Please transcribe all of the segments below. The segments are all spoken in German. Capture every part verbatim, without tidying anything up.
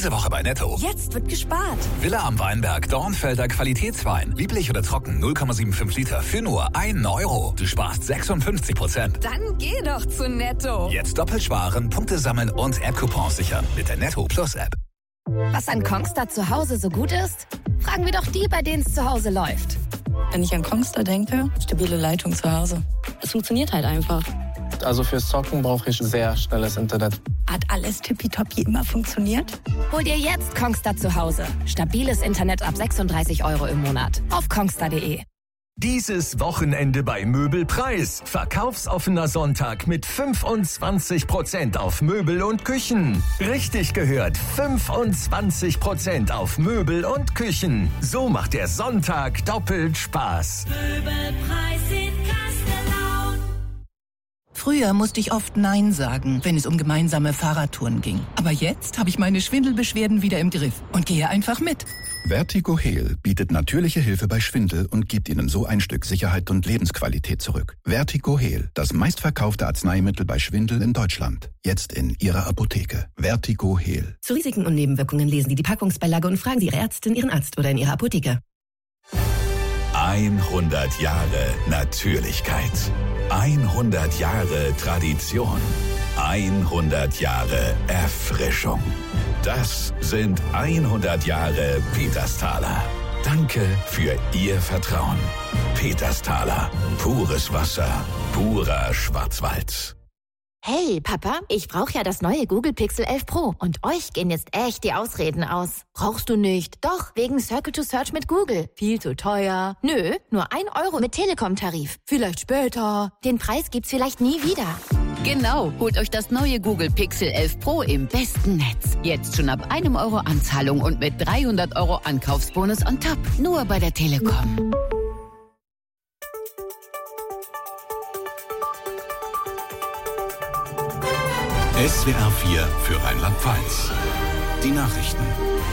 Diese Woche bei Netto. Jetzt wird gespart. Villa am Weinberg, Dornfelder Qualitätswein. Lieblich oder trocken, null Komma fünfundsiebzig Liter für nur einen Euro. Du sparst sechsundfünfzig Prozent. Dann geh doch zu Netto. Jetzt doppelt sparen, Punkte sammeln und App-Coupons sichern mit der Netto Plus App. Was an Kongstar zu Hause so gut ist? Fragen wir doch die, bei denen es zu Hause läuft. Wenn ich an Kongstar denke, stabile Leitung zu Hause. Es funktioniert halt einfach. Also fürs Zocken brauche ich sehr schnelles Internet. Hat alles tippitoppi immer funktioniert? Hol dir jetzt Kongstar zu Hause. Stabiles Internet ab sechsunddreißig Euro im Monat. Auf kongstar punkt de. Dieses Wochenende bei Möbelpreis. Verkaufsoffener Sonntag mit fünfundzwanzig Prozent auf Möbel und Küchen. Richtig gehört, fünfundzwanzig Prozent auf Möbel und Küchen. So macht der Sonntag doppelt Spaß. Möbelpreis in Kastellaun. Früher musste ich oft Nein sagen, wenn es um gemeinsame Fahrradtouren ging. Aber jetzt habe ich meine Schwindelbeschwerden wieder im Griff und gehe einfach mit. Vertigo Heal bietet natürliche Hilfe bei Schwindel und gibt Ihnen so ein Stück Sicherheit und Lebensqualität zurück. Vertigo Heal, das meistverkaufte Arzneimittel bei Schwindel in Deutschland. Jetzt in Ihrer Apotheke. Vertigo Heal. Zu Risiken und Nebenwirkungen lesen Sie die Packungsbeilage und fragen Sie Ihre Ärztin, Ihren Arzt oder in Ihrer Apotheke. hundert Jahre Natürlichkeit. hundert Jahre Tradition. hundert Jahre Erfrischung. Das sind hundert Jahre Petersthaler. Danke für Ihr Vertrauen. Petersthaler. Pures Wasser. Purer Schwarzwald. Hey, Papa, ich brauche ja das neue Google Pixel elf Pro. Und euch gehen jetzt echt die Ausreden aus. Brauchst du nicht? Doch, wegen Circle to Search mit Google. Viel zu teuer. Nö, nur ein Euro mit Telekom-Tarif. Vielleicht später. Den Preis gibt's vielleicht nie wieder. Genau, holt euch das neue Google Pixel elf Pro im besten Netz. Jetzt schon ab einem Euro Anzahlung und mit dreihundert Euro Ankaufsbonus on top. Nur bei der Telekom. S W R vier für Rheinland-Pfalz. Die Nachrichten.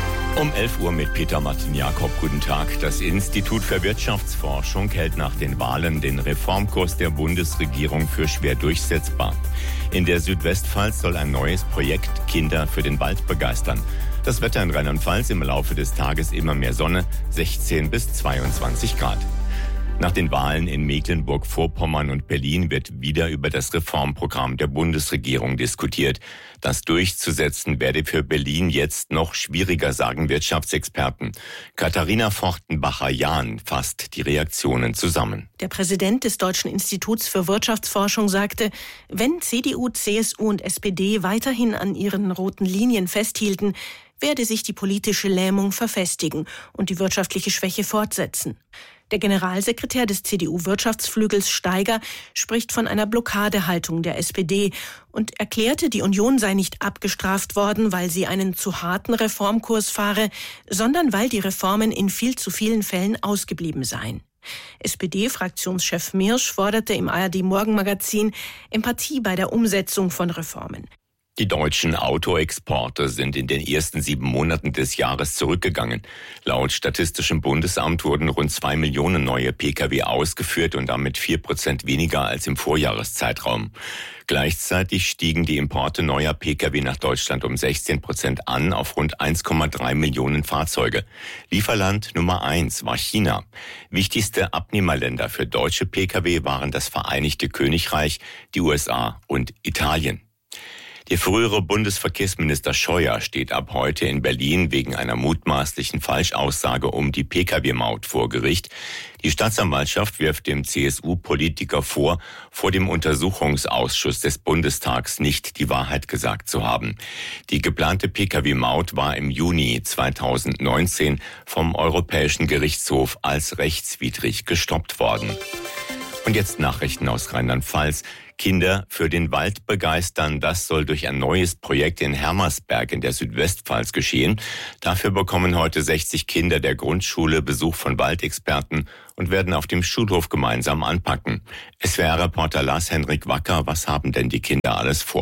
Um elf Uhr mit Peter Martin-Jakob. Guten Tag. Das Institut für Wirtschaftsforschung hält nach den Wahlen den Reformkurs der Bundesregierung für schwer durchsetzbar. In der Südwestpfalz soll ein neues Projekt Kinder für den Wald begeistern. Das Wetter in Rheinland-Pfalz im Laufe des Tages immer mehr Sonne, sechzehn bis zweiundzwanzig Grad. Nach den Wahlen in Mecklenburg-Vorpommern und Berlin wird wieder über das Reformprogramm der Bundesregierung diskutiert. Das durchzusetzen werde für Berlin jetzt noch schwieriger, sagen Wirtschaftsexperten. Katharina Fortenbacher-Jahn fasst die Reaktionen zusammen. Der Präsident des Deutschen Instituts für Wirtschaftsforschung sagte, wenn C D U, C S U und S P D weiterhin an ihren roten Linien festhielten, werde sich die politische Lähmung verfestigen und die wirtschaftliche Schwäche fortsetzen. Der Generalsekretär des C D U-Wirtschaftsflügels Steiger spricht von einer Blockadehaltung der S P D und erklärte, die Union sei nicht abgestraft worden, weil sie einen zu harten Reformkurs fahre, sondern weil die Reformen in viel zu vielen Fällen ausgeblieben seien. S P D-Fraktionschef Mirsch forderte im A R D-Morgenmagazin Empathie bei der Umsetzung von Reformen. Die deutschen Autoexporte sind in den ersten sieben Monaten des Jahres zurückgegangen. Laut Statistischem Bundesamt wurden rund zwei Millionen neue Pkw ausgeführt und damit vier Prozent weniger als im Vorjahreszeitraum. Gleichzeitig stiegen die Importe neuer Pkw nach Deutschland um sechzehn Prozent an auf rund eins Komma drei Millionen Fahrzeuge. Lieferland Nummer eins war China. Wichtigste Abnehmerländer für deutsche Pkw waren das Vereinigte Königreich, die U S A und Italien. Der frühere Bundesverkehrsminister Scheuer steht ab heute in Berlin wegen einer mutmaßlichen Falschaussage um die Pkw-Maut vor Gericht. Die Staatsanwaltschaft wirft dem C S U-Politiker vor, vor dem Untersuchungsausschuss des Bundestags nicht die Wahrheit gesagt zu haben. Die geplante Pkw-Maut war im Juni zweitausendneunzehn vom Europäischen Gerichtshof als rechtswidrig gestoppt worden. Und jetzt Nachrichten aus Rheinland-Pfalz. Kinder für den Wald begeistern, das soll durch ein neues Projekt in Hermersberg in der Südwestpfalz geschehen. Dafür bekommen heute sechzig Kinder der Grundschule Besuch von Waldexperten und werden auf dem Schulhof gemeinsam anpacken. S W R-Reporter Lars-Henrik Wacker, was haben denn die Kinder alles vor?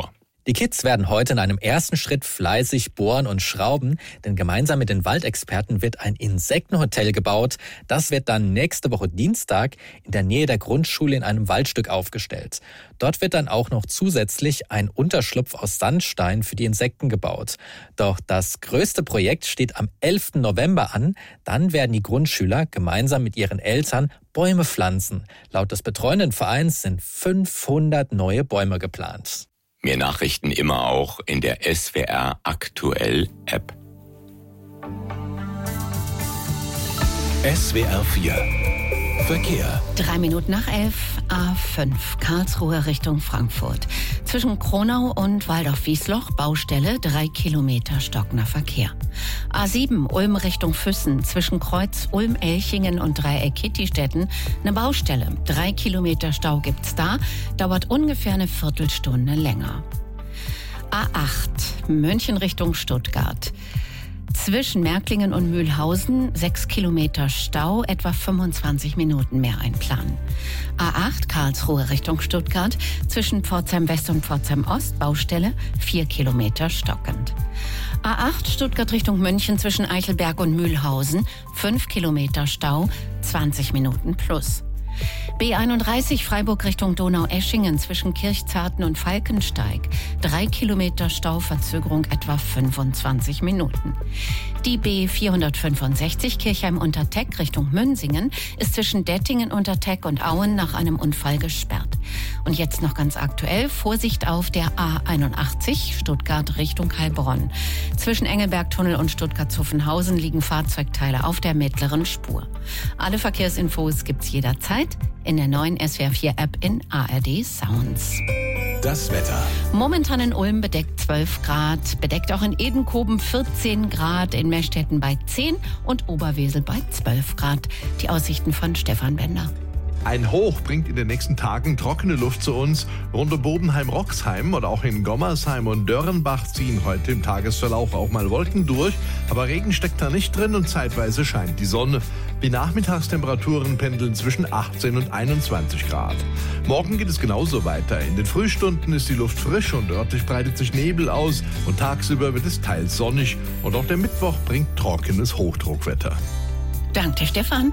Die Kids werden heute in einem ersten Schritt fleißig bohren und schrauben, denn gemeinsam mit den Waldexperten wird ein Insektenhotel gebaut. Das wird dann nächste Woche Dienstag in der Nähe der Grundschule in einem Waldstück aufgestellt. Dort wird dann auch noch zusätzlich ein Unterschlupf aus Sandstein für die Insekten gebaut. Doch das größte Projekt steht am elften November an. Dann werden die Grundschüler gemeinsam mit ihren Eltern Bäume pflanzen. Laut des betreuenden Vereins sind fünfhundert neue Bäume geplant. Mehr Nachrichten immer auch in der S W R Aktuell App. S W R vier Verkehr. Drei Minuten nach elf, A fünf, Karlsruhe Richtung Frankfurt. Zwischen Kronau und Waldorf-Wiesloch, Baustelle, drei Kilometer stockender Verkehr. A sieben, Ulm Richtung Füssen, zwischen Kreuz Ulm-Elchingen und Dreieck Kittistetten, eine Baustelle. Drei Kilometer Stau gibt's da, dauert ungefähr eine Viertelstunde länger. A acht, München Richtung Stuttgart. Zwischen Märklingen und Mühlhausen sechs Kilometer Stau, etwa fünfundzwanzig Minuten mehr einplanen. A acht Karlsruhe Richtung Stuttgart, zwischen Pforzheim West und Pforzheim Ost, Baustelle, vier Kilometer stockend. A acht Stuttgart Richtung München, zwischen Eichelberg und Mühlhausen, fünf Kilometer Stau, zwanzig Minuten plus. B einunddreißig Freiburg Richtung Donaueschingen, zwischen Kirchzarten und Falkensteig. Drei Kilometer Stauverzögerung, etwa fünfundzwanzig Minuten. Die B vierhundertfünfundsechzig Kirchheim-Unterteck Richtung Münsingen ist zwischen Dettingen-Unterteck und Auen nach einem Unfall gesperrt. Und jetzt noch ganz aktuell, Vorsicht auf der A einundachtzig Stuttgart Richtung Heilbronn. Zwischen Engelbergtunnel und Stuttgart-Zuffenhausen liegen Fahrzeugteile auf der mittleren Spur. Alle Verkehrsinfos gibt's jederzeit in der neuen S W R vier App in A R D Sounds. Das Wetter. Momentan in Ulm bedeckt zwölf Grad, bedeckt auch in Edenkoben vierzehn Grad, in Meschtetten bei zehn und Oberwesel bei zwölf Grad. Die Aussichten von Stefan Bender. Ein Hoch bringt in den nächsten Tagen trockene Luft zu uns. Rund um Bodenheim-Roxheim oder auch in Gommersheim und Dörrenbach ziehen heute im Tagesverlauf auch mal Wolken durch. Aber Regen steckt da nicht drin und zeitweise scheint die Sonne. Die Nachmittagstemperaturen pendeln zwischen achtzehn und einundzwanzig Grad. Morgen geht es genauso weiter. In den Frühstunden ist die Luft frisch und örtlich breitet sich Nebel aus. Und tagsüber wird es teils sonnig. Und auch der Mittwoch bringt trockenes Hochdruckwetter. Danke, Stefan.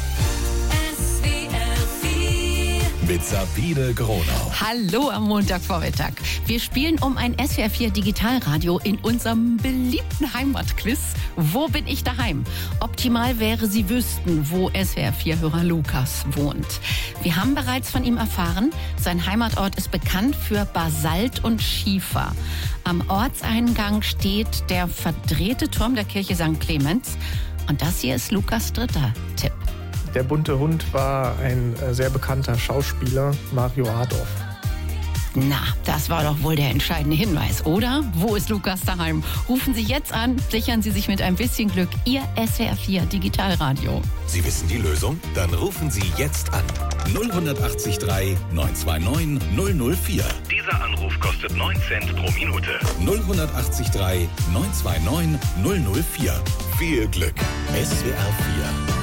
Mit Sabine Gronau. Hallo am Montagvormittag. Wir spielen um ein S W R vier Digitalradio in unserem beliebten Heimatquiz. Wo bin ich daheim? Optimal wäre, Sie wüssten, wo S W R vier-Hörer Lukas wohnt. Wir haben bereits von ihm erfahren, sein Heimatort ist bekannt für Basalt und Schiefer. Am Ortseingang steht der verdrehte Turm der Kirche Sankt Clemens. Und das hier ist Lukas' dritter Tipp. Der bunte Hund war ein äh, sehr bekannter Schauspieler, Mario Adorf. Na, das war doch wohl der entscheidende Hinweis, oder? Wo ist Lukas daheim? Rufen Sie jetzt an, sichern Sie sich mit ein bisschen Glück Ihr S W R vier Digitalradio. Sie wissen die Lösung? Dann rufen Sie jetzt an. null acht drei neun zwei neun null null vier. Dieser Anruf kostet neun Cent pro Minute. null acht drei neun zwei neun null null vier. Viel Glück. S W R vier.